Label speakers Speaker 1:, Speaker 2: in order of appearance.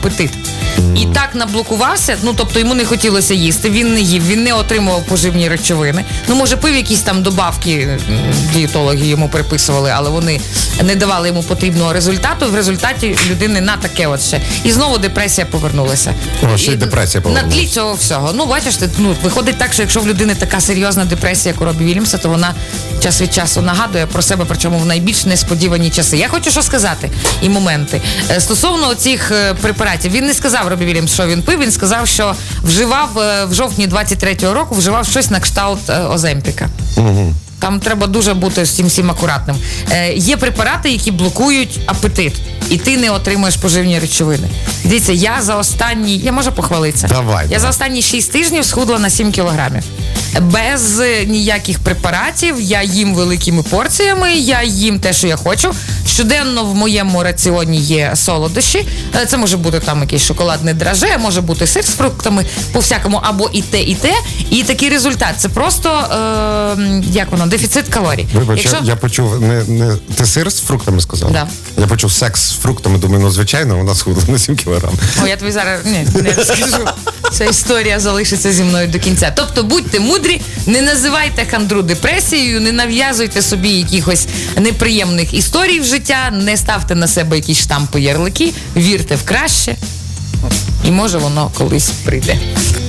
Speaker 1: апетит. І так наблокувався, тобто йому не хотілося їсти, він не їв, він не отримував поживні речовини. Може пив якісь там добавки, дієтологи йому приписували, але вони не давали йому потрібного результату. В результаті людини на таке от ще. І знову депресія повернулася.
Speaker 2: Ще й депресія повернулася.
Speaker 1: На тлі цього всього. Бачите, виходить так, що якщо в людини така серйозна депресія, як у Робі Вільямса, то вона час від часу нагадує про себе, причому в найбільш несподівані часи. Я хочу що сказати і моменти. Стосовно цих препаратів, він не сказав Робі Вільямс, що він пив, він сказав, що вживав в жовтні 23-го року, вживав щось на кшталт Оземпіка.
Speaker 2: Угу.
Speaker 1: Там треба дуже бути з цим всім акуратним. Є препарати, які блокують апетит, і ти не отримуєш поживні речовини. Дивіться, я можу похвалитися?
Speaker 2: Давай.
Speaker 1: Я за останні 6 тижнів схудла на 7 кілограмів. Без ніяких препаратів, я їм великими порціями, я їм те, що я хочу. Щоденно в моєму раціоні є солодощі. Це може бути там якийсь шоколадне драже, може бути сир з фруктами, по-всякому, або і те, і те. І такий результат. Це просто, дефіцит калорій.
Speaker 2: Вибач, я почув, ти сир з фруктами сказав?
Speaker 1: Да.
Speaker 2: Я почув секс з фруктами, думаю, звичайно, вона схудла на 7 кілограм.
Speaker 1: Я тобі зараз не розкажу. Ця історія залишиться зі мною до кінця. Тобто будьте мудрі, не називайте хандру депресією, не нав'язуйте собі якихось неприємних історій в життя, не ставте на себе якісь штампи, ярлики, вірте в краще, і може воно колись прийде.